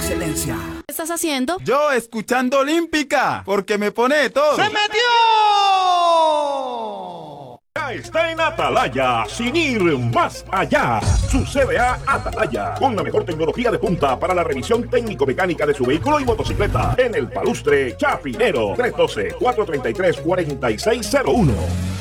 excelencia. ¿Qué estás haciendo? Yo escuchando Olímpica, porque me pone de todo. ¡Se metió! Ya está en Atalaya, sin ir más allá. Su CDA Atalaya, con la mejor tecnología de punta para la revisión técnico-mecánica de su vehículo y motocicleta. En el Palustre Chapinero, 312-433-4601.